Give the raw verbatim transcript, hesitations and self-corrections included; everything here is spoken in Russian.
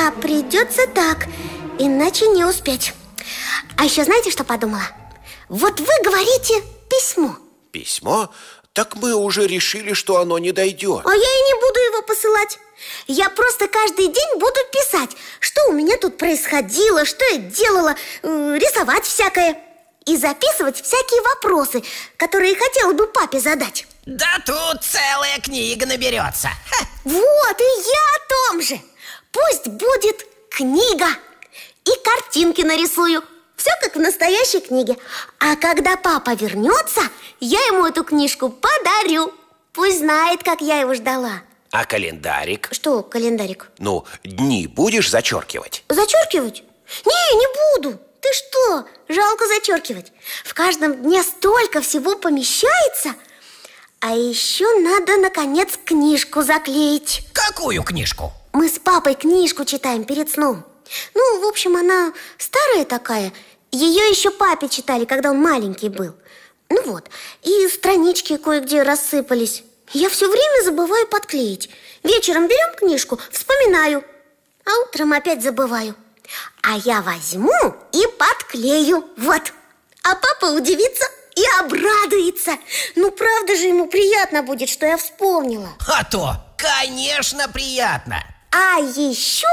Да, придется так, иначе не успеть. А еще знаете, что подумала? Вот вы говорите письмо. Письмо? Так мы уже решили, что оно не дойдет. А я и не буду его посылать. Я просто каждый день буду писать, что у меня тут происходило, что я делала, э, рисовать всякое. И записывать всякие вопросы, которые хотела бы папе задать. Да тут целая книга наберется. Ха. Вот, и я о том же. Пусть будет книга. И картинки нарисую. Все как в настоящей книге. А когда папа вернется, я ему эту книжку подарю. Пусть знает, как я его ждала. А календарик? Что календарик? Ну, дни будешь зачеркивать? Зачеркивать? Не, не буду. Ты что? Жалко зачеркивать. В каждом дне столько всего помещается. А еще надо, наконец, книжку заклеить. Какую книжку? Мы с папой книжку читаем перед сном. Ну, в общем, она старая такая. Ее еще папе читали, когда он маленький был. Ну вот, и странички кое-где рассыпались. Я все время забываю подклеить. Вечером берем книжку, вспоминаю, а утром опять забываю. А я возьму и подклею. Вот. А папа удивится и обрадуется. Ну, правда же ему приятно будет, что я вспомнила. А то, конечно, приятно. А еще